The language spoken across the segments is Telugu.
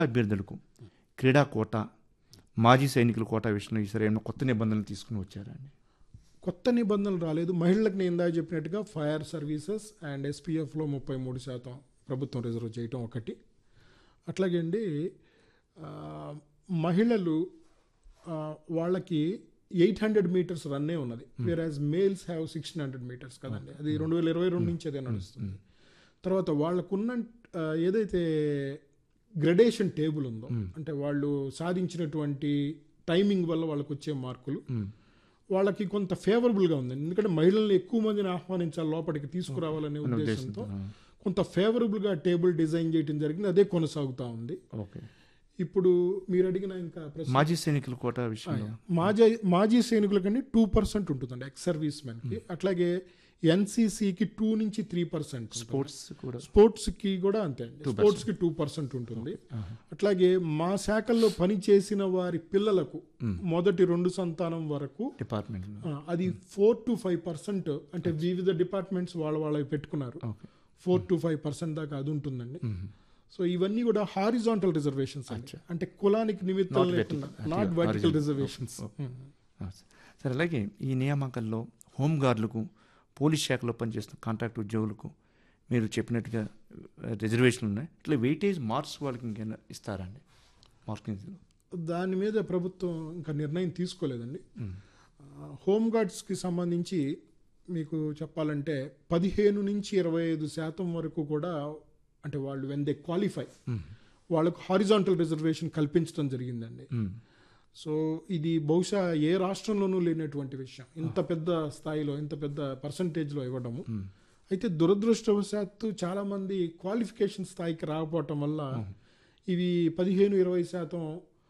అభ్యర్థులకు క్రీడా కోట, మాజీ సైనికుల కోట విషయంలో ఈసారి ఏమైనా కొత్త నిబంధనలు తీసుకుని వచ్చారండి? కొత్త నిబంధనలు రాలేదు. మహిళలకు నేను ఇందాక చెప్పినట్టుగా ఫైర్ సర్వీసెస్ అండ్ ఎస్పీఎఫ్లో 33% ప్రభుత్వం రిజర్వ్ చేయటం ఒకటి. అట్లాగే అండి మహిళలు వాళ్ళకి 800 మీటర్స్ రన్నే ఉన్నది, వేరాజ్ మేల్స్ హ్యావ్ 1600 మీటర్స్ కదండి. అది 2022 నుంచి అదే నడుస్తుంది. తర్వాత వాళ్ళకున్న ఏదైతే గ్రెడేషన్ టేబుల్ ఉందో, అంటే వాళ్ళు సాధించినటువంటి టైమింగ్ వల్ల వాళ్ళకు వచ్చే మార్కులు వాళ్ళకి కొంత ఫేవరబుల్గా ఉంది. ఎందుకంటే మహిళల్ని ఎక్కువ మందిని ఆహ్వానించాలి, లోపలికి తీసుకురావాలనే ఉద్దేశంతో కొంత ఫేవరబుల్గా టేబుల్ డిజైన్ చేయడం జరిగింది. అదే కొనసాగుతూ ఉంది. ఇప్పుడు మీరు అడిగిన ఇంకా మాజీ సైనికుల కోట విషయంలో మాజీ సైనికుల కంటే 2% ఉంటుందండి ఎక్స్ సర్వీస్ మెన్కి. అట్లాగే ఎన్సీసీకి 2 నుంచి 3%, స్పోర్ట్స్కి కూడా అంతే అండి, స్పోర్ట్స్కి 2% ఉంటుంది. అట్లాగే మా శాఖల్లో పనిచేసిన వారి పిల్లలకు మొదటి 2 సంతానం వరకు డిపార్ట్మెంట్ అది 4 to 5%, అంటే వివిధ డిపార్ట్మెంట్స్ వాళ్ళవి పెట్టుకున్నారు. 4 to 5% దాకా అది ఉంటుందండి. సో ఇవన్నీ కూడా హారిజాంటల్ రిజర్వేషన్స్ అంటే కులానికి నిమిత్తం లేకుండా, నాట్ వర్టికల్ రిజర్వేషన్స్. సరే, అలాగే ఈ నియామకాల్లో హోంగార్డులకు, పోలీస్ శాఖలో పనిచేస్తున్న కాంట్రాక్ట్ ఉద్యోగులకు మీరు చెప్పినట్టుగా రిజర్వేషన్లు ఉన్నాయి. ఇట్లా వెయిటేజ్ మార్క్స్ వాళ్ళకి ఇంకేమైనా ఇస్తారండి? మార్కింగ్ దాని మీద ప్రభుత్వం ఇంకా నిర్ణయం తీసుకోలేదండి. హోంగార్డ్స్కి సంబంధించి మీకు చెప్పాలంటే 15 నుంచి 25% వరకు కూడా, అంటే వాళ్ళు వెన్ దే క్వాలిఫై వాళ్ళకు హారిజాంటల్ రిజర్వేషన్ కల్పించడం జరిగిందండి. సో ఇది బహుశా ఏ రాష్ట్రంలోనూ లేనటువంటి విషయం, ఇంత పెద్ద స్థాయిలో, ఇంత పెద్ద పర్సంటేజ్లో ఇవ్వడము. అయితే దురదృష్టవశాత్తు చాలామంది క్వాలిఫికేషన్ స్థాయికి రాకపోవటం వల్ల ఇవి 15-20%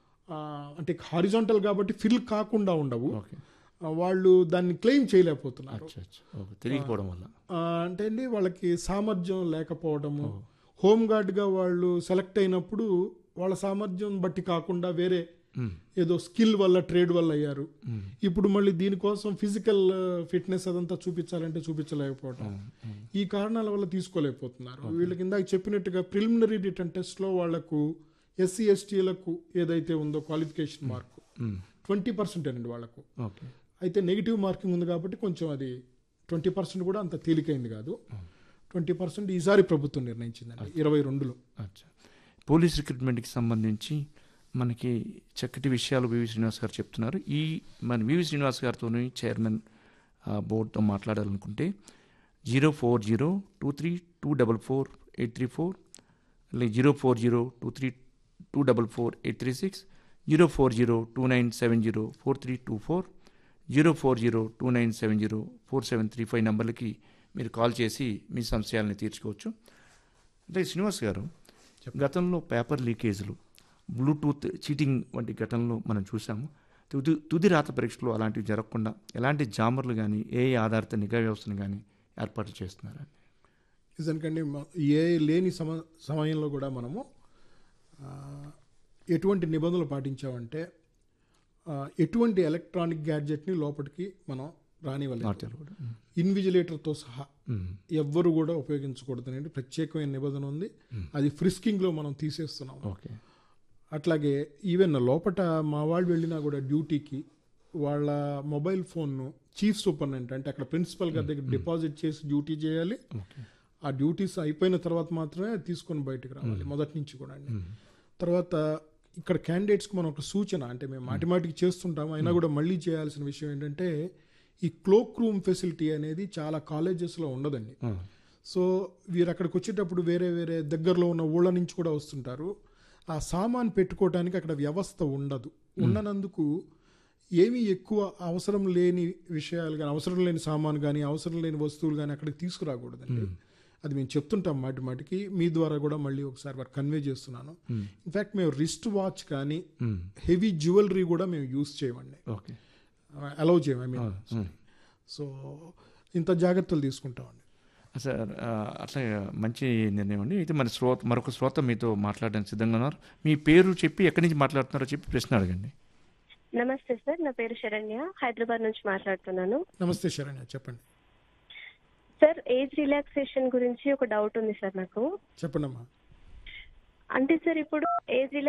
అంటే హారిజాంటల్ కాబట్టి ఫిల్ కాకుండా ఉండవు, వాళ్ళు దాన్ని క్లెయిమ్ చేయలేకపోతున్నారు. తెలియకపోవడం వల్ల అంటే అండి వాళ్ళకి సామర్థ్యం లేకపోవడము. హోంగార్డ్గా వాళ్ళు సెలెక్ట్ అయినప్పుడు వాళ్ళ సామర్థ్యం బట్టి కాకుండా వేరే ఏదో స్కిల్ వల్ల, ట్రేడ్ వల్ల అయ్యారు. ఇప్పుడు మళ్ళీ దీనికోసం ఫిజికల్ ఫిట్నెస్ అదంతా చూపించాలంటే చూపించలేకపోవడం, ఈ కారణాల వల్ల తీసుకోలేకపోతున్నారు. వీళ్ళకి ఇందాక చెప్పినట్టుగా ప్రిలిమినరీ రిటన్ టెస్ట్లో వాళ్లకు ఎస్సీ ఎస్టీలకు ఏదైతే ఉందో క్వాలిఫికేషన్ మార్కు 20% అండి వాళ్ళకు. అయితే నెగిటివ్ మార్కింగ్ ఉంది కాబట్టి కొంచెం అది 20% కూడా అంత తేలికైంది కాదు. 20% ఈసారి ప్రభుత్వం నిర్ణయించిందండి 22లో. పోలీస్ రిక్రూట్మెంట్కి సంబంధించి మనకి చక్కటి విషయాలు వివి శ్రీనివాస్ గారు చెప్తున్నారు. మన వివి శ్రీనివాస్ గారితో చైర్మన్ బోర్డుతో మాట్లాడాలనుకుంటే 04023244834, అలాగే 04023244836, 04029704324, 04029704735 నంబర్లకి మీరు కాల్ చేసి మీ సంశయాలను తీర్చుకోవచ్చు. అంటే శ్రీనివాస్ గారు, గతంలో పేపర్ లీకేజీలు, బ్లూటూత్ చీటింగ్ వంటి ఘటనలు మనం చూసాము. తుది రాత పరీక్షలు అలాంటివి జరగకుండా ఎలాంటి జామర్లు కానీ ఏ ఆధారిత నిఘా వ్యవస్థను కానీ ఏర్పాటు చేస్తున్నారండి? నిజానికండి ఏ లేని సమయంలో కూడా మనము ఎటువంటి నిబంధనలు పాటించామంటే ఎటువంటి ఎలక్ట్రానిక్ గ్యాడ్జెట్ని లోపలికి మనం రానివ్వలేదు. ఇన్విజిలేటర్తో సహా ఎవ్వరు కూడా ఉపయోగించకూడదు అనేది ప్రత్యేకమైన నిబంధన ఉంది. అది ఫ్రిస్కింగ్లో మనం తీసేస్తున్నాం. అట్లాగే ఈవెన్ లోపల మా వాళ్ళు వెళ్ళినా కూడా డ్యూటీకి వాళ్ళ మొబైల్ ఫోన్ను చీఫ్ సూపరింటెండెంట్, అంటే అక్కడ ప్రిన్సిపల్ గారి దగ్గర డిపాజిట్ చేసి డ్యూటీ చేయాలి. ఆ డ్యూటీస్ అయిపోయిన తర్వాత మాత్రమే తీసుకొని బయటకు రావాలి, మొదటి నుంచి కూడా అండి. తర్వాత ఇక్కడ క్యాండిడేట్స్కి మనం ఒక సూచన, అంటే మేము మాటిమాటికి చేస్తుంటాము అయినా కూడా మళ్ళీ చేయాల్సిన విషయం ఏంటంటే, ఈ క్లోక్ రూమ్ ఫెసిలిటీ అనేది చాలా కాలేజెస్లో ఉండదండి. సో వీరు అక్కడికి వచ్చేటప్పుడు వేరే వేరే దగ్గరలో ఉన్న ఊళ్ళ నుంచి కూడా వస్తుంటారు. ఆ సామాన్ పెట్టుకోవడానికి అక్కడ వ్యవస్థ ఉండదు. ఉండనందుకు ఏమీ ఎక్కువ అవసరం లేని విషయాలు కానీ, అవసరం లేని సామాన్ కానీ, అవసరం లేని వస్తువులు కానీ అక్కడికి తీసుకురాకూడదండి. అది మేము చెప్తుంటాం మాటికి, మీ ద్వారా కూడా మళ్ళీ ఒకసారి వారు కన్వే చేస్తున్నాను. ఇన్ఫ్యాక్ట్ మేము రిస్ట్ వాచ్ కానీ హెవీ జ్యువెలరీ కూడా మేము యూస్ చేయమండి, అలౌ చేయము. సో ఇంత జాగ్రత్తలు తీసుకుంటామండి. సార్, అట్లా మంచి నిర్ణయం అండి. అయితే మరొక శ్రోత మీతో మాట్లాడడానికి సిద్ధంగా ఉన్నారు. మీ పేరు చెప్పి ఎక్కడి నుంచి మాట్లాడుతున్నారో చెప్పి ప్రశ్న అడగండి. నమస్తే సార్, నా పేరు శరణ్య, హైదరాబాద్ నుంచి మాట్లాడుతున్నాను. నమస్తే శరణ్య, చెప్పండి సార్. ఏజ్ రిలాక్సేషన్ గురించి ఒక డౌట్ ఉంది సార్ నాకు. చెప్పండి అమ్మా. అంటే సార్ ఇప్పుడు ఏజ్